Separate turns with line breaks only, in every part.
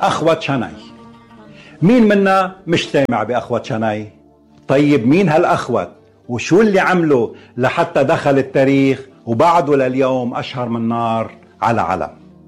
أخوة شناي. مين منا مش سامع بأخوة شناي؟ طيب مين هالأخوة وشو اللي عمله لحتى دخل التاريخ وبعده لليوم أشهر من نار على علم؟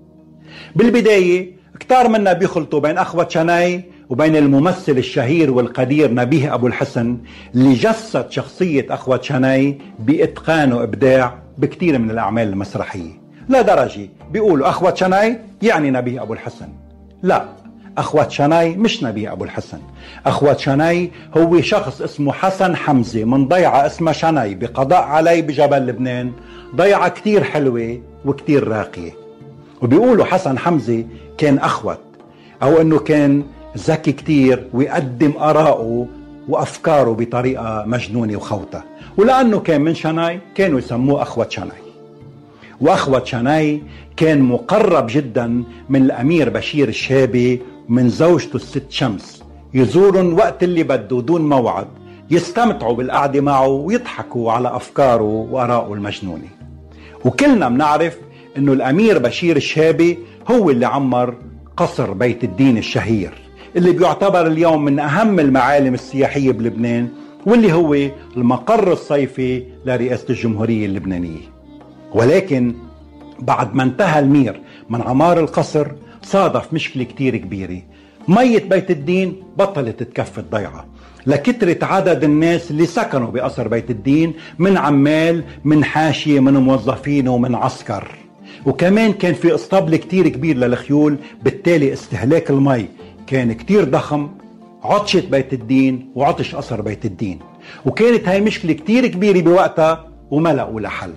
بالبداية كتار منا بيخلطوا بين أخوة شناي وبين الممثل الشهير والقدير نبيه أبو الحسن اللي جسد شخصية أخوة شناي بإتقان وإبداع بكتير من الأعمال المسرحية، لدرجة بيقولوا أخوة شناي يعني نبيه أبو الحسن. لا، أخوة شناي مش نبيه أبو الحسن. أخوة شناي هو شخص اسمه حسن حمزة من ضيعة اسمها شناي بقضاء علي بجبل لبنان، ضيعة كتير حلوة وكتير راقية. وبيقولوا حسن حمزة كان أخوت، أو أنه كان ذكي كتير ويقدم آراءه وأفكاره بطريقة مجنونة وخوتة، ولأنه كان من شناي كانوا يسموه أخوة شناي. وأخوة شناي كان مقرب جدا من الأمير بشير الشابي من زوجته الست شمس، يزورن وقت اللي بده دون موعد، يستمتعوا بالقعدة معه ويضحكوا على أفكاره وآراءه المجنونة. وكلنا بنعرف أنه الأمير بشير الشابي هو اللي عمر قصر بيت الدين الشهير اللي بيعتبر اليوم من أهم المعالم السياحية بلبنان، واللي هو المقر الصيفي لرئاسة الجمهورية اللبنانية. ولكن بعد ما انتهى المير من عمار القصر صادف مشكلة كتير كبيرة. مية بيت الدين بطلت تكفي الضيعة لكترة عدد الناس اللي سكنوا بقصر بيت الدين، من عمال، من حاشية، من موظفين، ومن عسكر. وكمان كان في اسطبل كتير كبير للخيول، بالتالي استهلاك المي كان كتير ضخم. عطشت بيت الدين وعطش قصر بيت الدين، وكانت هاي مشكلة كتير كبيرة بوقتها وما لقوا لها حل.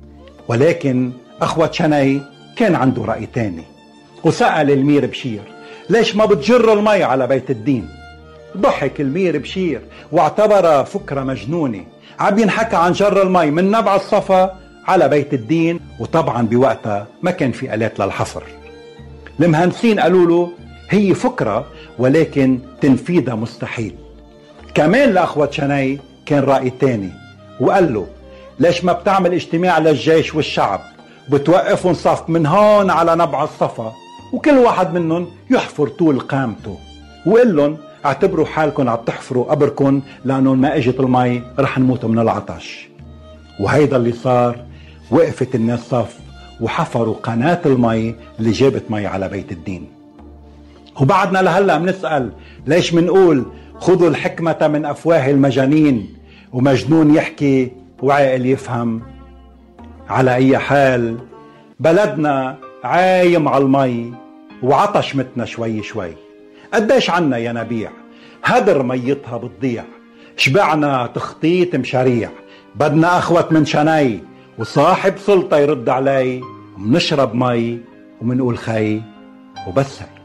ولكن أخوة شناي كان عنده رأي تاني، وسأل المير بشير ليش ما بتجر المي على بيت الدين؟ ضحك المير بشير واعتبرها فكرة مجنونة. عم ينحكى عن جر المي من نبع الصفا على بيت الدين، وطبعا بوقتها ما كان في آلات للحفر. المهندسين قالوا له هي فكرة ولكن تنفيذها مستحيل. كمان لأخوة شناي كان رأي تاني، وقال له ليش ما بتعمل اجتماع للجيش والشعب، بتوقفهم صف من هون على نبع الصفا، وكل واحد منهم يحفر طول قامته، وقال لهم اعتبروا حالكم عم تحفروا قبركم، لأنه ما اجت المي رح نموت من العطش. وهيدا اللي صار. وقفت الناس صف وحفروا قناة المي اللي جابت مي على بيت الدين. وبعدنا لهلا بنسأل ليش منقول خذوا الحكمة من أفواه المجانين، ومجنون يحكي وعاقل يفهم. على أي حال بلدنا عايم على المي وعطش متنا شوي شوي. قديش عنا يا نبيع هدر ميتها بتضيع، شبعنا تخطيط مشاريع، بدنا أخوة من شناي وصاحب سلطة يرد علي، ومنشرب مي ومنقول خي وبس هيك.